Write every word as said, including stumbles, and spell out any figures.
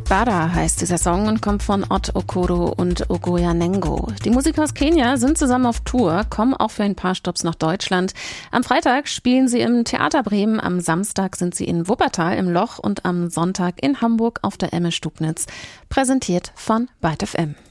Bara heißt dieser Song und kommt von Ott Okoro und Ogoya Nengo. Die Musiker aus Kenia sind zusammen auf Tour, kommen auch für ein paar Stopps nach Deutschland. Am Freitag spielen sie im Theater Bremen, am Samstag sind sie in Wuppertal im Loch und am Sonntag in Hamburg auf der Emme Stubnitz. Präsentiert von Byte F M.